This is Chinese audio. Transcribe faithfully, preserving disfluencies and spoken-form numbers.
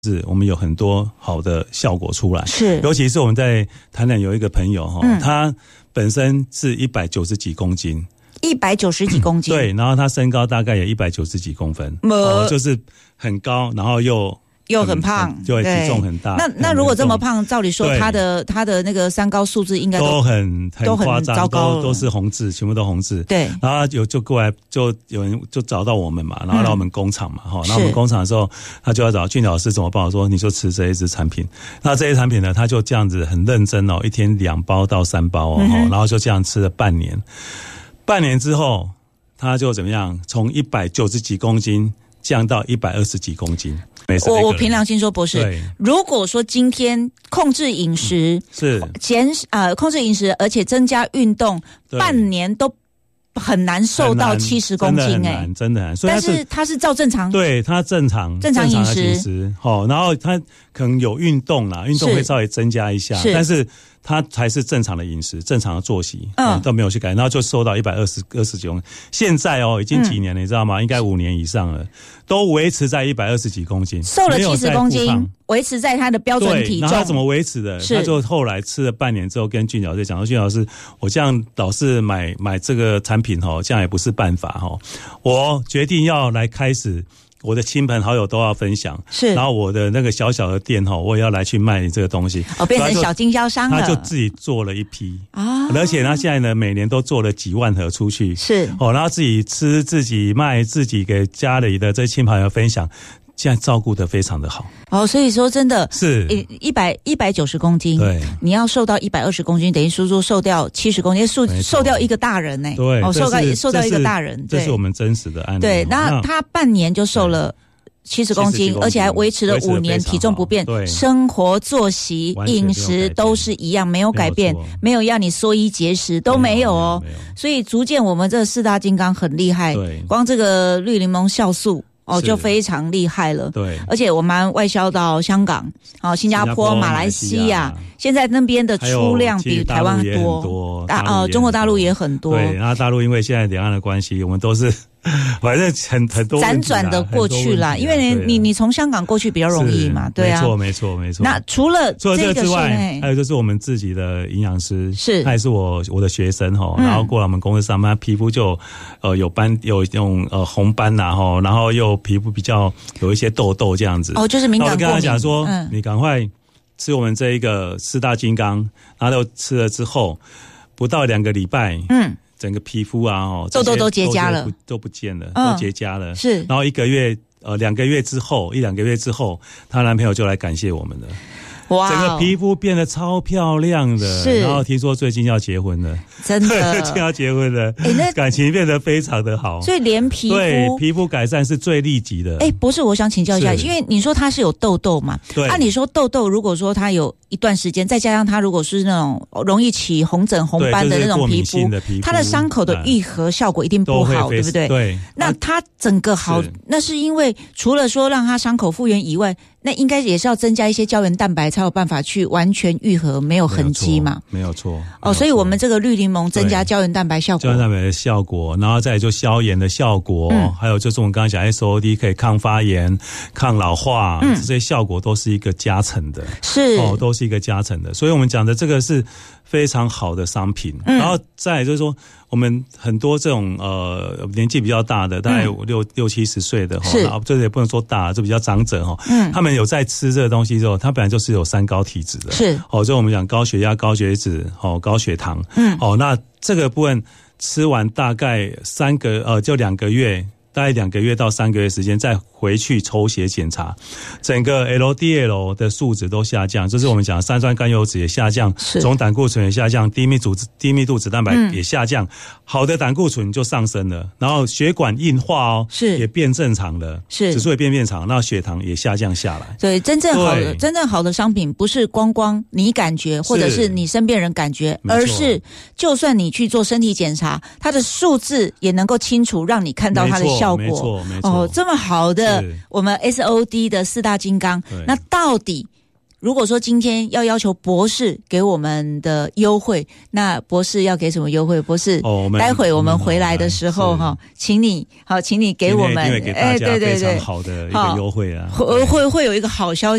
是我们有很多好的效果出来， 是， 尤其是我们在台南有一个朋友哈、嗯，他本身是一百九十几公斤， 一百九十几公斤， 对，然后他身高大概也一百九十几公分，哦，就是很高，然后又。 又很胖， 对，体重很大。 那那如果这么胖，照理说他的他的那个三高数字应该 都, 都很很夸张， 糟糕都都是红字，全部都红字。 对， 然后有就过来，就有人就找到我们嘛，然后到我们工厂嘛，哈、嗯，然后我们工厂的时候，他就要找俊老师怎么办？我说你就吃这一支产品。那这些产品呢，他就这样子很认真哦，一天两包到三包哦，嗯、然后就这样吃了半年。半年之后，他就怎么样？从一百九十几公斤降到一百二十几公斤。 我我凭良心说，博士，如果说今天控制饮食、嗯、 是减呃控制饮食，而且增加运动，半年都很难瘦到七十公斤哎、 欸，真的很难， 但是他是照正常， 对他正常正常饮食， 食哦，然后他可能有运动啦，运动会稍微增加一下，是但是他才是正常的饮食，正常的作息，嗯，都没有去改，然后就瘦到一百二十二十几公斤。现在哦，已经几年了，嗯、你知道吗？应该五年以上了，都维持在一百二十几公斤， 瘦了七十公斤，维持在他的标准体重。 然后他怎么维持的？他就后来吃了半年之后，跟俊老师讲说：“俊老师，我这样老是买买这个产品哦，这样也不是办法哦，我决定要来开始。”我的亲朋好友都要分享， 是， 然后我的那个小小的店哈，我也要来去卖这个东西， 哦，变成小经销商了。 他就自己做了一批啊，而且他现在呢，每年都做了几万盒出去， 是哦，然后自己吃、自己卖、自己给家里的这亲朋好友分享。现在照顾得非常的好哦，所以说真的是一百一百九十公斤， 对， 你要瘦到一百二十公斤，等于叔叔瘦掉七十公斤，瘦瘦掉一个大人呢、欸， 对， 哦，瘦掉瘦掉一个大人， 这是我们真实的案例。 对，那他半年就瘦了七十公斤，而且还维持了五年，体重不变，生活作息、饮食都是一样，没有改变，没有要你缩衣节食，都没有哦。所以逐渐我们这四大金刚很厉害，光这个绿柠檬酵素。哦，就非常厉害了。 对， 而且我们外销到香港、哦新加坡、马来西亚，现在那边的出量比台湾多。大呃，中国大陆也很多。 对，然后大陆因为现在两岸的关系，我们都是。反正很很多辗转的过去啦，因为你你你从香港过去比较容易嘛，对啊， 没错没错没错。 那除了除了这个之外，还有就是我们自己的营养师， 是他也是我我的学生哈，然后过来我们公司上班，皮肤就呃有斑有用呃红斑呐哈，然后又皮肤比较有一些痘痘这样子。 哦，就是敏感过敏。 我跟他讲说，嗯、你赶快吃我们这一个四大金刚，然后吃了之后，不到两个礼拜，嗯。整个皮肤啊，哦， 痘痘都结痂了， 都不见了，嗯、都结痂了。 是， 然后一个月，呃，两个月之后，一两个月之后，她男朋友就来感谢我们了。哇，整个皮肤变得超漂亮的， 是。 然后听说最近要结婚了， 真的， 最近要结婚了，哎、欸，那感情变得非常的好。 所以连皮肤对皮肤改善是最立即的。 哎、欸，博士，我想请教一下，因为你说他是有痘痘嘛？ 对。 按理说痘痘，如果说他有一段时间，再加上他如果是那种容易起红疹、红斑的那种皮肤，他的伤口的愈合效果一定不好，对不对？ 对。 那他整个好，那是因为除了说让他伤口复原以外。那应该也是要增加一些胶原蛋白，才有办法去完全愈合没有痕迹嘛？ 没有错。 哦，所以我们这个绿柠檬增加胶原蛋白效果， 胶原蛋白的效果，然后再来就消炎的效果，嗯、还有就是我们刚刚讲 S O D 可以抗发炎、抗老化，嗯、这些效果都是一个加成的， 是哦，都是一个加成的。所以我们讲的这个是非常好的商品，嗯、然后再来就是说。我们很多这种呃年纪比较大的，大概有六、嗯、六七十岁的哈，然后这也不能说大，就比较长者哈，嗯，他们有在吃这个东西之后，他本来就是有三高体质的， 是哦，就我们讲高血压、高血脂、哦高血糖，嗯，哦，那这个部分吃完大概三个呃就两个月，大概两个月到三个月时间再回去抽血检查，整个 L D L 的数值都下降，就是我们讲的三酸甘油酯也下降，总胆固醇也下降，低密度低密度脂蛋白也下降，嗯、好的胆固醇就上升了，然后血管硬化哦， 是也变正常了， 是指数也变变长，那血糖也下降下来。 对，真正好的真正好的商品不是光光你感觉或者是你身边人感觉，而是就算你去做身体检查，它的数字也能够清楚让你看到它的效果。 没错，没错。 哦，这么好的我们 S O D 的四大金刚，那到底如果说今天要要求博士给我们的优惠，那博士要给什么优惠？博士， 哦， 待会我们回来的时候哈，请你好，请你给我们， 哎，对对对，好的一个优惠啊， 会会会有一个好消息。